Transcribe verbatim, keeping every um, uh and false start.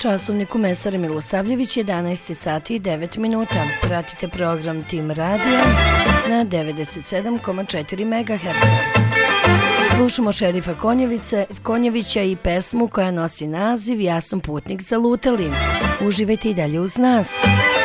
časovniku Mesare Milosavljević, jedanaest sati i devet minuta. Pratite program Tim Radija na devedeset sedam zarez četiri megaherca. Slušamo Šerifa Konjevića, Konjevića i pesmu koja nosi naziv Ja sam putnik zalutali. Uživajte i dalje uz nas.